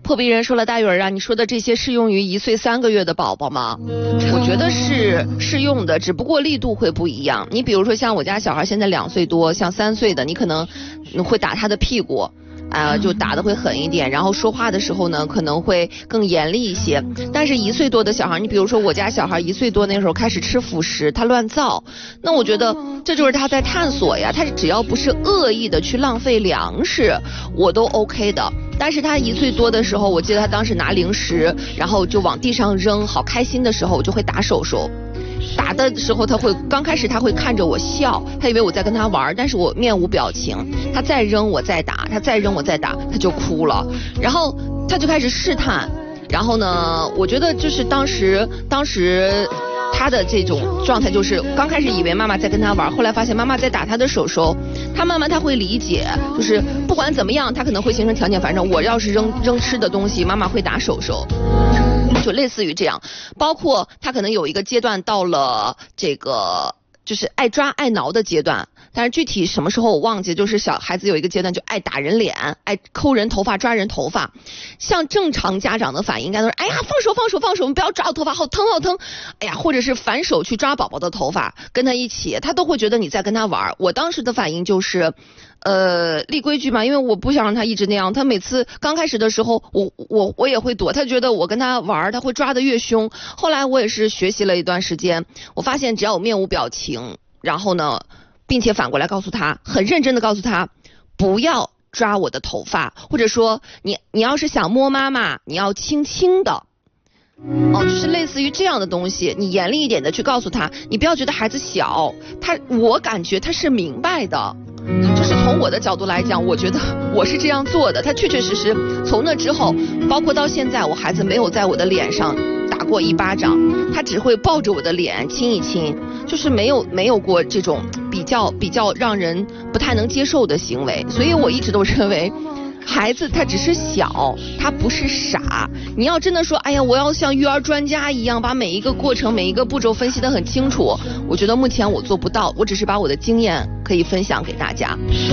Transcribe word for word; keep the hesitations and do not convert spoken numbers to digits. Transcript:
破壁人说了，大雨儿啊，你说的这些适用于一岁三个月的宝宝吗？我觉得是适用的，只不过力度会不一样。你比如说像我家小孩现在两岁多，像三岁的，你可能会打他的屁股。啊、呃，就打得会狠一点，然后说话的时候呢，可能会更严厉一些。但是一岁多的小孩，你比如说我家小孩一岁多那时候开始吃辅食，他乱造，那我觉得这就是他在探索呀。他只要不是恶意的去浪费粮食，我都 OK 的。但是他一岁多的时候，我记得他当时拿零食，然后就往地上扔，好开心的时候，我就会打手手。打的时候他会刚开始他会看着我笑，他以为我在跟他玩，但是我面无表情。他再扔我再打，他再扔我再打，他就哭了，然后他就开始试探。然后呢，我觉得就是当时当时他的这种状态就是刚开始以为妈妈在跟他玩，后来发现妈妈在打他的手手，他慢慢他会理解，就是不管怎么样他可能会形成条件反正，我要是扔扔吃的东西，妈妈会打手手，就类似于这样。包括他可能有一个阶段到了这个就是爱抓爱挠的阶段，但是具体什么时候我忘记，就是小孩子有一个阶段就爱打人脸，爱抠人头发，抓人头发。像正常家长的反应应该都是哎呀放手放手放手，不要抓我头发，好疼好疼，哎呀，或者是反手去抓宝宝的头发跟他一起，他都会觉得你在跟他玩。我当时的反应就是呃立规矩嘛，因为我不想让他一直那样。他每次刚开始的时候我我我也会躲，他觉得我跟他玩他会抓得越凶。后来我也是学习了一段时间，我发现只要我面无表情，然后呢并且反过来告诉他，很认真的告诉他不要抓我的头发，或者说你你要是想摸妈妈，你要轻轻的。哦，就是类似于这样的东西，你严厉一点的去告诉他，你不要觉得孩子小，他我感觉他是明白的。就是从我的角度来讲，我觉得我是这样做的，他确确实实从那之后，包括到现在，我孩子没有在我的脸上打过一巴掌，他只会抱着我的脸亲一亲，就是没有没有过这种比较比较让人不太能接受的行为。所以我一直都认为孩子他只是小，他不是傻。你要真的说哎呀我要像育儿专家一样把每一个过程每一个步骤分析得很清楚，我觉得目前我做不到，我只是把我的经验可以分享给大家。